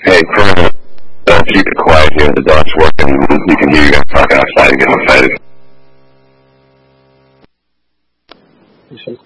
Hey, Colonel, keep it quiet here. The dog's working. You can hear you guys talking outside and getting excited.